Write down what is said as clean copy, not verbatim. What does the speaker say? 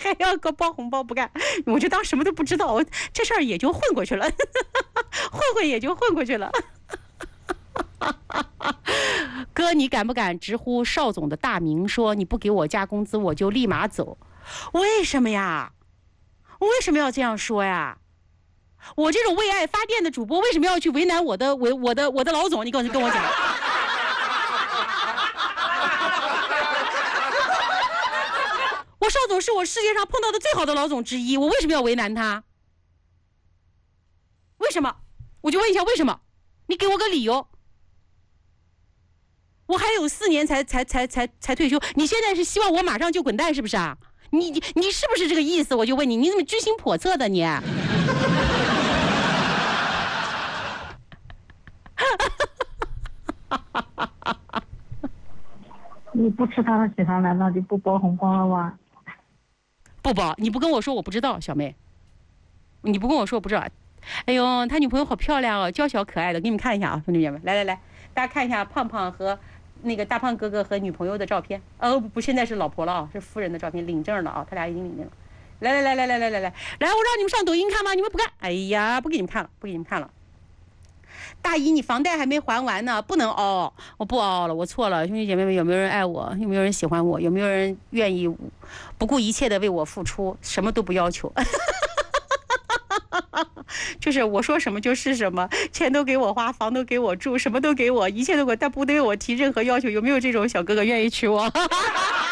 还要给我包红包不干，我就当什么都不知道，这事儿也就混过去了，混也就混过去了。哥，你敢不敢直呼邵总的大名，说你不给我加工资我就立马走？为什么呀？我为什么要这样说呀？我这种为爱发电的主播为什么要去为难我的老总？你跟我讲。我邵总是我世界上碰到的最好的老总之一，我为什么要为难他？为什么？我就问一下为什么？你给我个理由。我还有4年才退休，你现在是希望我马上就滚蛋是不是啊？你是不是这个意思？我就问你，你怎么居心叵测的你？ 你不吃他的喜糖，难道就不包红包了吗？ 不包，你不跟我说我不知道，小妹，你不跟我说我不知道。哎呦，他女朋友好漂亮哦，娇小可爱的，给你们看一下啊，兄弟们，来，大家看一下胖胖和那个大胖哥哥和女朋友的照片。不，现在是老婆了啊，是夫人的照片，领证了啊，他俩已经领证了。来，我让你们上抖音看吗？你们不看，哎呀，不给你们看了。大姨，你房贷还没还完呢，不能熬，我不熬了，我错了。兄弟姐妹们，有没有人爱我？有没有人喜欢我？有没有人愿意不顾一切的为我付出，什么都不要求？就是我说什么就是什么，钱都给我花，房都给我住，什么都给我，一切都给我，但不对我提任何要求。有没有这种小哥哥愿意娶我？